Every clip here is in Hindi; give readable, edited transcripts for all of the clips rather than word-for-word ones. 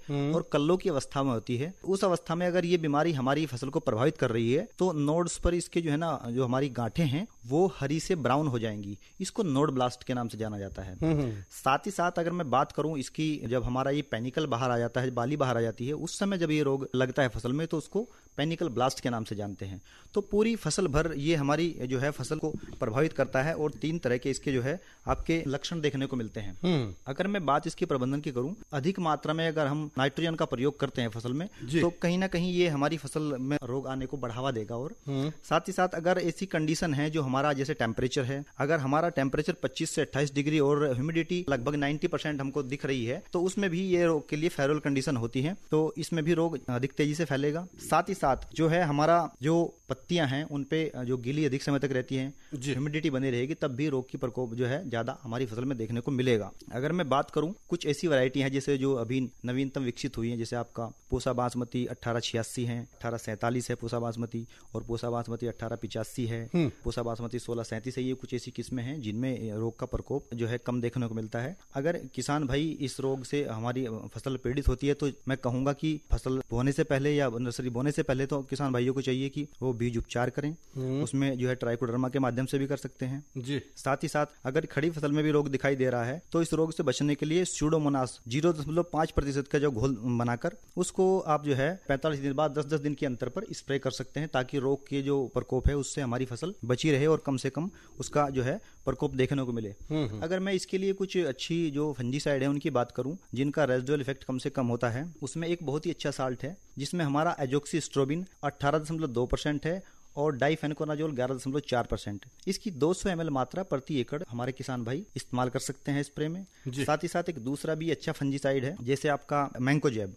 और कल्लों की अवस्था में होती है। उस अवस्था में अगर ये बीमारी हमारी फसल को प्रभावित कर रही है तो नोड्स पर इसके जो है ना, जो हमारी गांठें हैं वो हरी से ब्राउन हो जाएंगी। इसको नोड ब्लास्ट के नाम से जाना जाता है। साथ ही साथ अगर मैं बात करूं इसकी, जब हमारा ये पेनिकल बाहर आ जाता है, बाली बाहर आ जाती है, उस समय जब ये रोग लगता है फसल में तो उसको पेनिकल ब्लास्ट के नाम से जानते हैं। तो पूरी फसल भर ये हमारी जो है फसल को प्रभावित करता है और 3 तरह के इसके जो है आपके लक्षण देखने को मिलते हैं। अगर मैं बात इसके प्रबंधन की करूं, अधिक मात्रा में अगर हम नाइट्रोजन का प्रयोग करते हैं फसल में तो कहीं ना कहीं ये हमारी फसल में रोग आने को बढ़ावा देगा। और साथ ही साथ अगर ऐसी कंडीशन है जो हमारा जैसे टेम्परेचर है, अगर हमारा टेम्परेचर 25 से 28 डिग्री और ह्यूमिडिटी लगभग 90% हमको दिख रही है तो उसमें भी ये रोग के लिए फेरोल कंडीशन होती है, तो इसमें भी रोग अधिक तेजी से फैलेगा। साथ ही साथ जो है हमारा जो पत्तियां हैं उन पे जो गीली अधिक समय तक रहती है, ह्यूमिडिटी बनी रहेगी, तब भी रोग की प्रकोप जो है ज्यादा हमारी फसल में देखने को मिलेगा। अगर मैं बात करूं, कुछ ऐसी वैरायटी है जैसे जो अभी नवीनतम विकसित हुई है, जैसे आपका पूसा बासमती 1886 है, 1847 है पूसा बासमती, और पूसा बासमती 1885 है, पूसा बासमती 1637 है। ये कुछ ऐसी किस्में हैं जिनमें रोग का प्रकोप जो है कम देखने को मिलता है। अगर किसान भाई इस रोग से हमारी फसल पीड़ित होती है तो मैं कहूंगा कि फसल बोने से पहले या नर्सरी बोने से पहले तो किसान भाइयों को चाहिए कि वो बीज उपचार करें। उसमें जो है ट्राइकोडर्मा के माध्यम से भी कर सकते हैं जी। साथ ही साथ अगर खड़ी फसल में भी रोग दिखाई दे रहा है तो इस रोग से बचने के लिए स्यूडोमोनास 0.5% का जो घोल बनाकर उसको आप जो है 45 दिन बाद 10-10 दिन के अंतर पर स्प्रे कर सकते हैं, ताकि रोग के जो प्रकोप है उससे हमारी फसल बची रहे और कम से कम उसका जो है प्रकोप देखने को मिले। अगर मैं इसके लिए कुछ अच्छी जो फंजीसाइड है उनकी बात करूं जिनका रेजिडुअल इफेक्ट कम से कम होता है, उसमें एक बहुत ही अच्छा साल्ट है जिसमें हमारा एजोक्सिस्ट्रोबिन 18.2% है और डाइफेनकोनाजोल 11.4%। इसकी 200 ml मात्रा प्रति एकड़ हमारे किसान भाई इस्तेमाल कर सकते हैं स्प्रे में। साथ ही साथ एक दूसरा भी अच्छा फंजीसाइड है जैसे आपका मैंकोजेब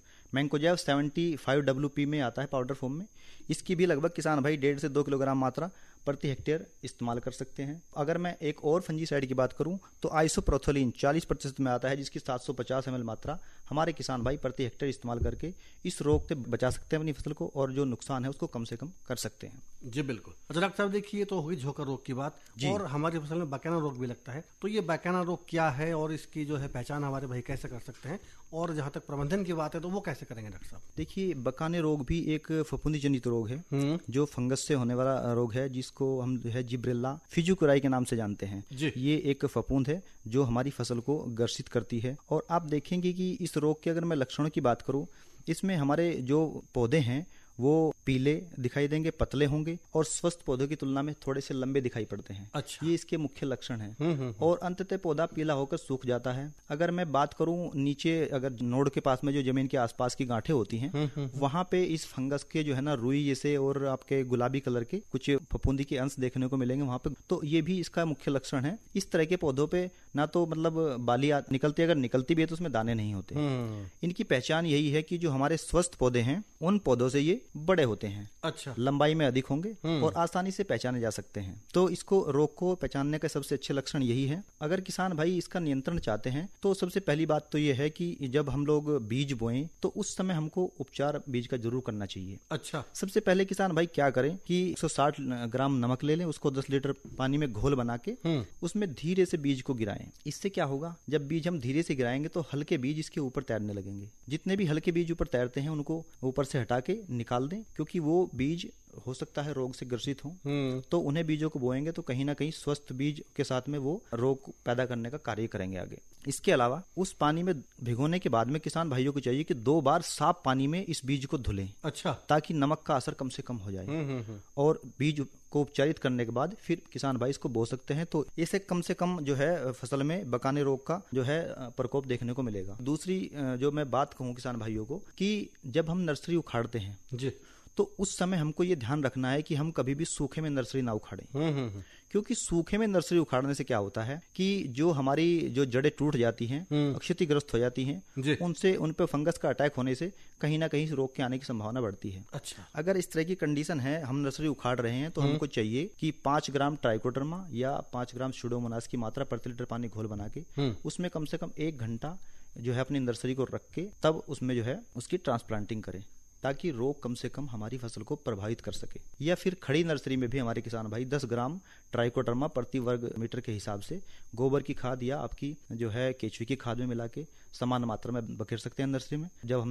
75 WP में आता है पाउडर फॉर्म में। इसकी भी लगभग किसान भाई 1.5 से 2 किलोग्राम मात्रा प्रति हेक्टेयर इस्तेमाल कर सकते हैं। अगर मैं एक और फंजीसाइड की बात करूं तो आइसोप्रोथोलिन 40% में आता है जिसकी 750 ml मात्रा हमारे किसान भाई प्रति हेक्टेयर इस्तेमाल करके इस रोग से बचा सकते हैं अपनी फसल को और जो नुकसान है उसको कम से कम कर सकते हैं। जी बिल्कुल। अच्छा डॉक्टर साहब देखिए, तो हुई झोंका रोग की बात और हमारी फसल में बकाना रोग भी लगता है, तो ये बकाना रोग क्या है और इसकी जो है पहचान हमारे भाई कैसे कर सकते हैं, और जहां तक प्रबंधन की बात है तो वो कैसे करेंगे डॉक्टर साहब? देखिए, बकाने रोग भी एक फफूंदी जनित रोग है जो फंगस से होने वाला रोग है जिसको हम जो है जिब्रेला फिजुकुराई के नाम से जानते हैं। ये एक फफूंद है जो हमारी फसल को ग्रसित करती है। और आप देखेंगे कि इस रोग के अगर मैं लक्षणों की बात करूं, इसमें हमारे जो पौधे हैं वो पीले दिखाई देंगे, पतले होंगे और स्वस्थ पौधों की तुलना में थोड़े से लंबे दिखाई पड़ते हैं। अच्छा। ये इसके मुख्य लक्षण हैं। और अंततः पौधा पीला होकर सूख जाता है। अगर मैं बात करूं नीचे, अगर नोड के पास में जो जमीन के आसपास की गांठें होती हैं वहां पे इस फंगस के जो है ना रुई जैसे और आपके गुलाबी कलर के कुछ फफूंदी के अंश देखने को मिलेंगे वहां पे। तो ये भी इसका मुख्य लक्षण है। इस तरह के पौधों पे ना तो मतलब बाली निकलती है, अगर निकलती भी है तो उसमें दाने नहीं होते। इनकी पहचान यही है कि जो हमारे स्वस्थ पौधे हैं उन पौधों से ये बड़े होते हैं। अच्छा। लंबाई में अधिक होंगे और आसानी से पहचाने जा सकते हैं। तो इसको रोग को पहचानने का सबसे अच्छे लक्षण यही है। अगर किसान भाई इसका नियंत्रण चाहते हैं तो सबसे पहली बात तो ये है कि जब हम लोग बीज बोएं तो उस समय हमको उपचार बीज का जरूर करना चाहिए। अच्छा। सबसे पहले किसान भाई क्या करें कि 160 ग्राम नमक ले लें, उसको 10 लीटर पानी में घोल बना के उसमें धीरे से बीज को गिराएं। इससे क्या होगा, जब बीज हम धीरे से गिराएंगे तो हल्के बीज इसके ऊपर तैरने लगेंगे। जितने भी हल्के बीज ऊपर तैरते हैं उनको ऊपर से हटा के निकाल दें, क्योंकि वो बीज हो सकता है रोग से ग्रसित हो। तो उन्हें बीजों को बोएंगे तो कहीं ना कहीं स्वस्थ बीज के साथ में वो रोग पैदा करने का कार्य करेंगे आगे। इसके अलावा उस पानी में भिगोने के बाद में किसान भाइयों को चाहिए कि 2 बार साफ पानी में इस बीज को धुलें। अच्छा। ताकि नमक का असर कम से कम हो जाए। और बीज को उपचारित करने के बाद फिर किसान भाई इसको बो सकते हैं। तो इससे कम से कम जो है फसल में बकाने रोग का जो है प्रकोप देखने को मिलेगा। दूसरी जो मैं बात कहूँ किसान भाइयों को कि जब हम नर्सरी उखाड़ते हैं जी, तो उस समय हमको ये ध्यान रखना है कि हम कभी भी सूखे में नर्सरी ना उखाड़ें। क्योंकि सूखे में नर्सरी उखाड़ने से क्या होता है कि जो हमारी जो जड़ें टूट जाती हैं, क्षतिग्रस्त हो जाती हैं, उनसे उन पे फंगस का अटैक होने से कहीं ना कहीं रोग के आने की संभावना बढ़ती है। अच्छा। अगर इस तरह की कंडीशन है, हम नर्सरी उखाड़ रहे हैं, तो हमको चाहिए कि 5 ग्राम ट्राइकोडर्मा या 5 ग्राम स्यूडोमोनास की मात्रा प्रति लीटर पानी घोल बना के उसमें कम से कम 1 घंटा जो है अपनी नर्सरी को रख के तब उसमें जो है उसकी ट्रांसप्लांटिंग करें, ताकि रोग कम से कम हमारी फसल को प्रभावित कर सके। या फिर खड़ी नर्सरी में भी हमारे किसान भाई 10 ग्राम ट्राइकोडर्मा प्रति वर्ग मीटर के हिसाब से गोबर की खाद या आपकी जो है केचुए की खाद में मिला के समान मात्रा में बखेर सकते हैं नर्सरी में। जब हम